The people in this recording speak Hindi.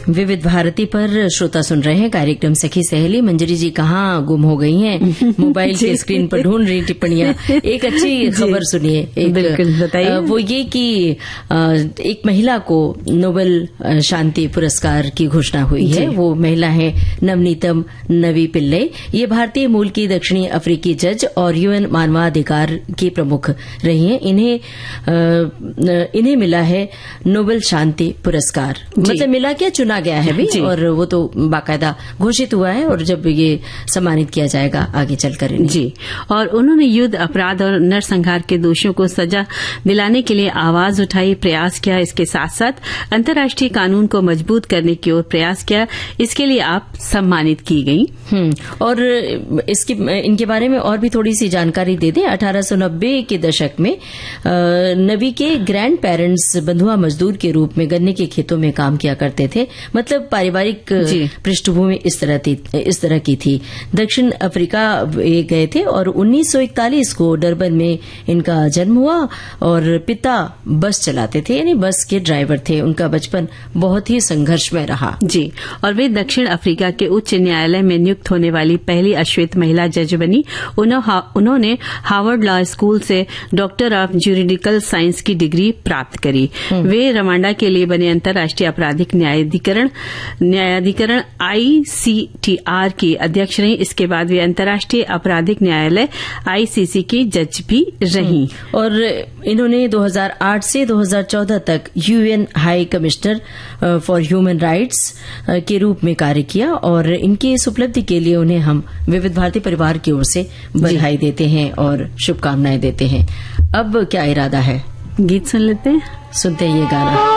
विविध भारती पर श्रोता सुन रहे हैं कार्यक्रम सखी सहेली। मंजरी जी कहाँ गुम हो गई हैं? मोबाइल के स्क्रीन पर ढूंढ रही टिप्पणियां। एक अच्छी खबर सुनिए। बिल्कुल बताइए। वो ये कि एक महिला को नोबेल शांति पुरस्कार की घोषणा हुई है। वो महिला है नवनीतम नवी पिल्ले। ये भारतीय मूल की दक्षिणी अफ्रीकी जज और यूएन मानवाधिकार की प्रमुख रही हैं। इन्हें मिला है नोबेल शांति पुरस्कार। मतलब मिला क्या, चुना गया है भी, और वो तो बाकायदा घोषित हुआ है और जब ये सम्मानित किया जाएगा आगे चलकर जी। और उन्होंने युद्ध अपराध और नरसंहार के दोषियों को सजा दिलाने के लिए आवाज उठाई, प्रयास किया। इसके साथ साथ अंतर्राष्ट्रीय कानून को मजबूत करने की ओर प्रयास किया। इसके लिए आप सम्मानित की गई। और इनके बारे में और भी थोड़ी सी जानकारी दे दें। 1890 के दशक में नवी के ग्रैंड पेरेंट्स बंधुआ मजदूर के रूप में गन्ने के खेतों में काम किया करते थे। मतलब पारिवारिक पृष्ठभूमि इस तरह की थी। दक्षिण अफ्रीका गए थे और 1941 को डरबन में इनका जन्म हुआ। और पिता बस चलाते थे, यानी बस के ड्राइवर थे। उनका बचपन बहुत ही संघर्षमय रहा जी। और वे दक्षिण अफ्रीका के उच्च न्यायालय में नियुक्त होने वाली पहली अश्वेत महिला जज बनी। उन्होंने हार्वर्ड लॉ स्कूल से डॉक्टर ऑफ ज्यूरिडिकल साइंस की डिग्री प्राप्त करी। वे रवांडा के लिए बने अंतर्राष्ट्रीय आपराधिक न्यायाधिकरण ICTR की अध्यक्ष रही। इसके बाद वे अंतर्राष्ट्रीय आपराधिक न्यायालय ICC की जज भी रही। और इन्होंने 2008 से 2014 तक UN high commissioner for human rights के रूप में कार्य किया। और इनकी इस उपलब्धि के लिए उन्हें हम विविध भारती परिवार की ओर से बधाई देते हैं और शुभकामनाएं देते हैं। अब क्या इरादा है? गीत सुन लेते हैं। सुनते हैं ये गाना।